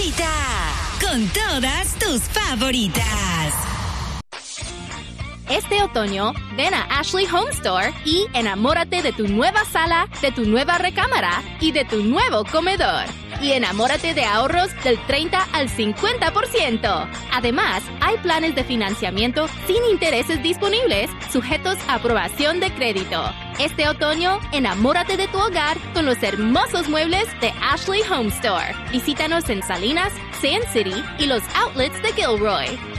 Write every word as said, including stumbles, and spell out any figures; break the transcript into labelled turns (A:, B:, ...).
A: favorita, con todas tus favoritas.
B: Este otoño, ven a Ashley Home Store y enamórate de tu nueva sala, de tu nueva recámara y de tu nuevo comedor. Y enamórate de ahorros del treinta al cincuenta por ciento. Además, hay planes de financiamiento sin intereses disponibles, sujetos a aprobación de crédito. Este otoño, enamórate de tu hogar con los hermosos muebles de Ashley Home Store. Visítanos en Salinas, Sand City y los outlets de Gilroy.